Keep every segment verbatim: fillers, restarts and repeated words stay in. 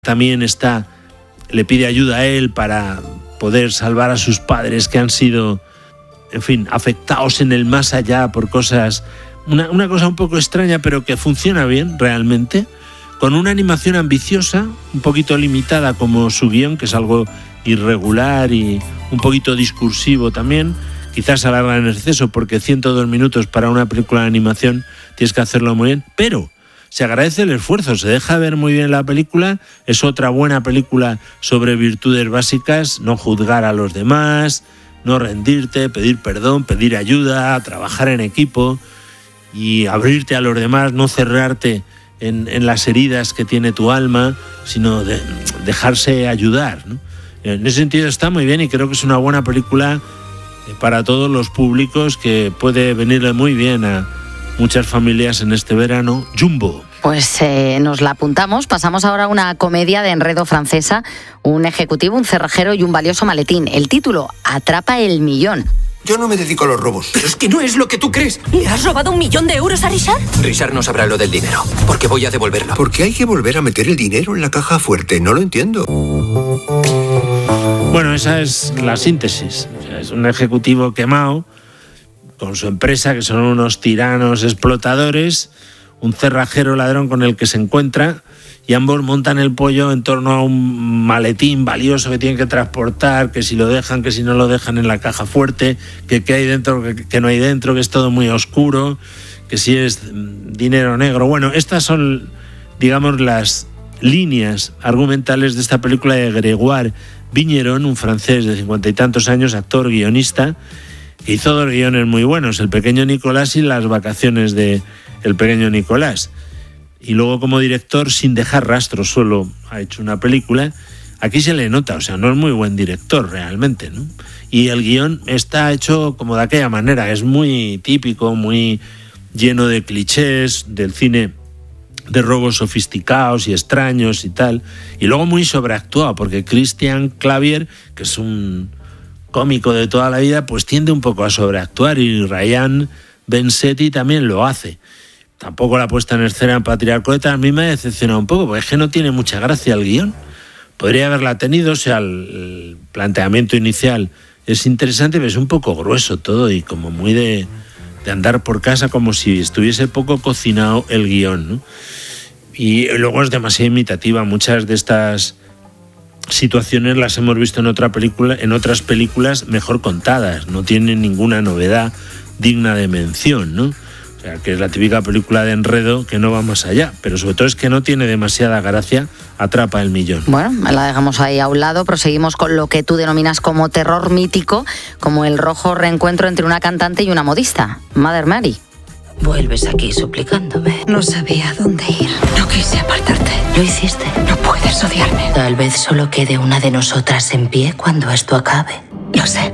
También está, le pide ayuda a él para poder salvar a sus padres que han sido, en fin, afectados en el más allá por cosas, una, una cosa un poco extraña, pero que funciona bien realmente, con una animación ambiciosa, un poquito limitada como su guión, que es algo irregular y un poquito discursivo también. Quizás alarga en exceso porque ciento dos minutos para una película de animación tienes que hacerlo muy bien, pero se agradece el esfuerzo, se deja ver muy bien la película, es otra buena película sobre virtudes básicas, no juzgar a los demás, no rendirte, pedir perdón, pedir ayuda, trabajar en equipo y abrirte a los demás, no cerrarte en, en las heridas que tiene tu alma, sino de, dejarse ayudar, ¿no? En ese sentido está muy bien y creo que es una buena película para todos los públicos que puede venirle muy bien a muchas familias en este verano. Jumbo. Pues eh, nos la apuntamos. Pasamos ahora a una comedia de enredo francesa, un ejecutivo, un cerrajero y un valioso maletín. El título, Atrapa el millón. Yo no me dedico a los robos. Pero es que no es lo que tú crees. ¿Le has robado un millón de euros a Richard? Richard no sabrá lo del dinero, porque voy a devolverlo. ¿Por qué hay que volver a meter el dinero en la caja fuerte? No lo entiendo. Bueno, esa es la síntesis. O sea, es un ejecutivo quemado con su empresa, que son unos tiranos explotadores, un cerrajero ladrón con el que se encuentra, y ambos montan el pollo en torno a un maletín valioso que tienen que transportar, que si lo dejan, que si no lo dejan en la caja fuerte, que qué hay dentro, que, que no hay dentro, que es todo muy oscuro, que si es dinero negro. Bueno, estas son, digamos, las líneas argumentales de esta película de Grégoire Vigneron, un francés de cincuenta y tantos años, actor, guionista, que hizo dos guiones muy buenos, El pequeño Nicolás y Las vacaciones de El pequeño Nicolás. Y luego como director, Sin dejar rastro, solo ha hecho una película. Aquí se le nota, o sea, no es muy buen director realmente, ¿no? Y el guión está hecho como de aquella manera, es muy típico, muy lleno de clichés del cine de robos sofisticados y extraños y tal. Y luego muy sobreactuado, porque Christian Clavier, que es un cómico de toda la vida, pues tiende un poco a sobreactuar, y Ryan Bensetti también lo hace. Tampoco la puesta en escena en Patriarcoeta a mí me ha decepcionado un poco, porque es que no tiene mucha gracia el guión. Podría haberla tenido, o sea, el planteamiento inicial es interesante, pero es un poco grueso todo y como muy de, de andar por casa, como si estuviese poco cocinado el guión, ¿no? Y luego es demasiado imitativa. Muchas de estas situaciones las hemos visto en otra película, en otras películas mejor contadas, no tienen ninguna novedad digna de mención, ¿no? O sea, que es la típica película de enredo que no va más allá, pero sobre todo es que no tiene demasiada gracia, Atrapa el millón. Bueno, la dejamos ahí a un lado, proseguimos con lo que tú denominas como terror mítico, como el rojo reencuentro entre una cantante y una modista, Mother Mary. Vuelves aquí suplicándome. No sabía dónde ir. No quise apartarte. Lo hiciste. No puedes odiarme. Tal vez solo quede una de nosotras en pie cuando esto acabe. Lo sé.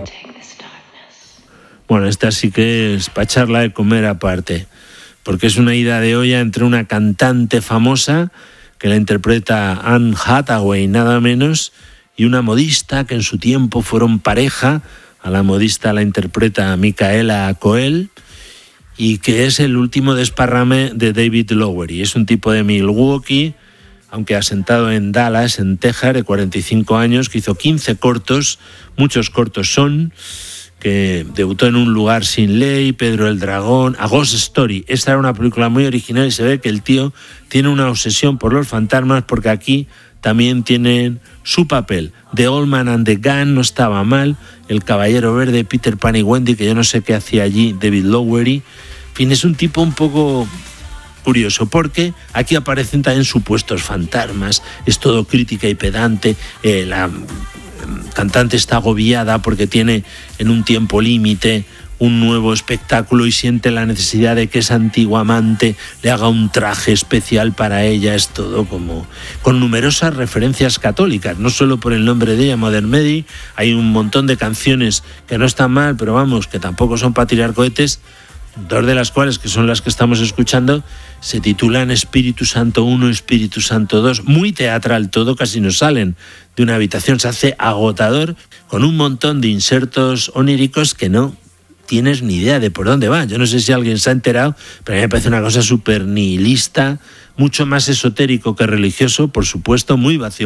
Bueno, esta sí que es para echarla de comer aparte, porque es una ida de olla entre una cantante famosa, que la interpreta Anne Hathaway nada menos, y una modista que en su tiempo fueron pareja. A la modista la interpreta Micaela Coel, y que es el último desparrame de David Lowery. Es un tipo de Milwaukee, aunque asentado en Dallas, en Texas, de cuarenta y cinco años, que hizo quince cortos, muchos cortos son, que debutó en Un lugar sin ley, Pedro el dragón, A Ghost Story. Esta era una película muy original y se ve que el tío tiene una obsesión por los fantasmas, porque aquí también tienen su papel. The Old Man and the Gun no estaba mal, El caballero verde, Peter Pan y Wendy, que yo no sé qué hacía allí David Lowery. En fin, es un tipo un poco curioso, porque aquí aparecen también supuestos fantasmas, es todo crítica y pedante, eh, la cantante está agobiada porque tiene en un tiempo límite un nuevo espectáculo y siente la necesidad de que esa antigua amante le haga un traje especial para ella. Es todo como con numerosas referencias católicas, no solo por el nombre de ella, Mother Mary. Hay un montón de canciones que no están mal, pero vamos, que tampoco son para tirar cohetes. Dos de las cuales, que son las que estamos escuchando, se titulan Espíritu Santo uno, Espíritu Santo dos. Muy teatral todo, casi no salen de una habitación, se hace agotador, con un montón de insertos oníricos que no tienes ni idea de por dónde va. Yo no sé si alguien se ha enterado, pero a mí me parece una cosa súper nihilista, mucho más esotérico que religioso, por supuesto, muy vacío